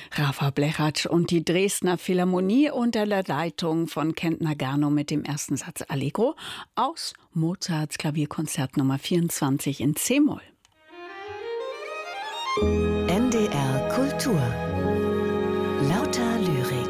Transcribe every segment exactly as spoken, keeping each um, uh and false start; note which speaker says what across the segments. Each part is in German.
Speaker 1: Rafa Blechatsch und die Dresdner Philharmonie unter der Leitung von Kent Nagano mit dem ersten Satz Allegro aus Mozarts Klavierkonzert Nummer vierundzwanzig in C-Moll.
Speaker 2: N D R Kultur. Lauter Lyrik.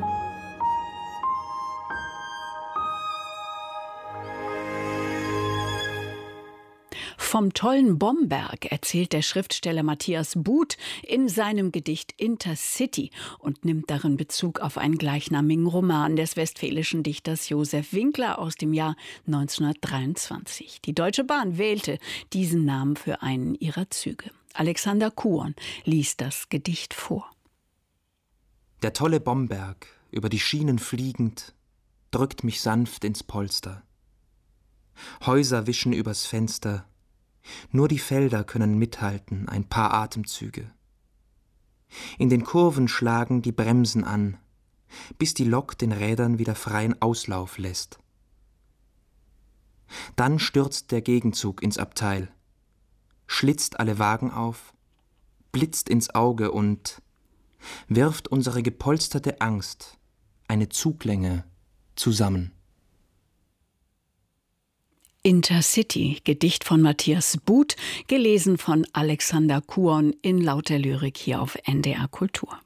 Speaker 1: Vom tollen Bomberg erzählt der Schriftsteller Matthias Buth in seinem Gedicht Intercity und nimmt darin Bezug auf einen gleichnamigen Roman des westfälischen Dichters Josef Winkler aus dem Jahr neunzehnhundertdreiundzwanzig. Die Deutsche Bahn wählte diesen Namen für einen ihrer Züge. Alexander Kuon liest das Gedicht vor.
Speaker 3: Der tolle Bomberg, über die Schienen fliegend, drückt mich sanft ins Polster. Häuser wischen übers Fenster, nur die Felder können mithalten, ein paar Atemzüge. In den Kurven schlagen die Bremsen an, bis die Lok den Rädern wieder freien Auslauf lässt. Dann stürzt der Gegenzug ins Abteil, schlitzt alle Wagen auf, blitzt ins Auge und wirft unsere gepolsterte Angst, eine Zuglänge, zusammen.
Speaker 1: Intercity, Gedicht von Matthias Buth, gelesen von Alexander Kuon in lauter Lyrik hier auf N D R Kultur.